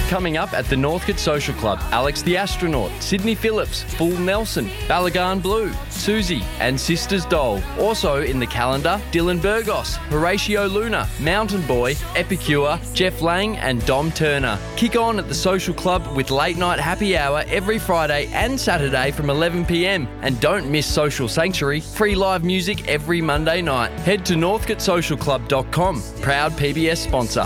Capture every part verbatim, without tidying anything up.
Coming up at the Northcote Social Club, Alex the Astronaut, Sydney Phillips, Full Nelson, Balagan Blue, Susie and Sisters Doll. Also in the calendar, Dylan Burgos, Horatio Luna, Mountain Boy, Epicure, Jeff Lang and Dom Turner. Kick on at the Social Club with late night happy hour every Friday and Saturday from eleven p m. And don't miss Social Sanctuary, free live music every Monday night. Head to northcote social club dot com, proud P B S sponsor.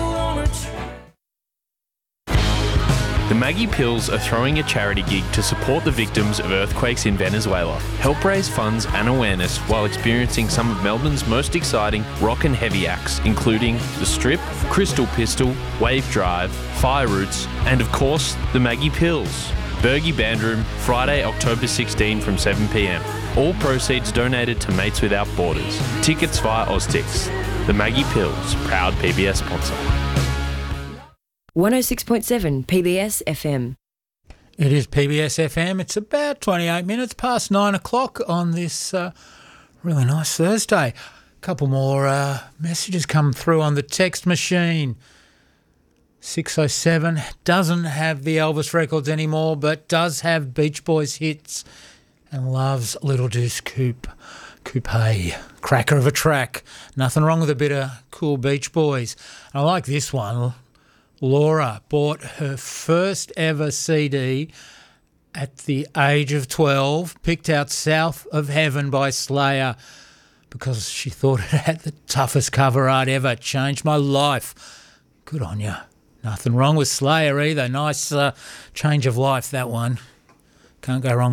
The Maggie Pills are throwing a charity gig to support the victims of earthquakes in Venezuela. Help raise funds and awareness while experiencing some of Melbourne's most exciting rock and heavy acts, including The Strip, Crystal Pistol, Wave Drive, Fire Roots, and of course, the Maggie Pills. Bergie Bandroom, Friday, October sixteenth from seven p m. All proceeds donated to Mates Without Borders. Tickets via Oztix. The Maggie Pills, proud P B S sponsor. one oh six point seven P B S F M. It is P B S F M. It's about twenty-eight minutes past nine o'clock on this uh, really nice Thursday. A couple more uh, messages come through on the text machine. six oh seven doesn't have the Elvis records anymore, but does have Beach Boys hits and loves Little Deuce Coupe. Coupe. Cracker of a track. Nothing wrong with a bit of cool Beach Boys. And I like this one. Laura bought her first ever C D at the age of twelve, picked out South of Heaven by Slayer because she thought it had the toughest cover art ever. Changed my life. Good on you. Nothing wrong with Slayer either. Nice uh, change of life, that one. Can't go wrong.